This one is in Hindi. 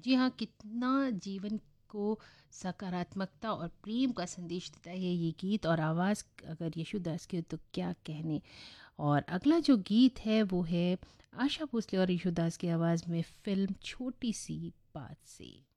जी हाँ, कितना जीवन को सकारात्मकता और प्रेम का संदेश देता है ये गीत, और आवाज़ अगर यशुदास की हो तो क्या कहने। और अगला जो गीत है वो है आशा भोसले और यशुदास की आवाज़ में फ़िल्म छोटी सी बात से।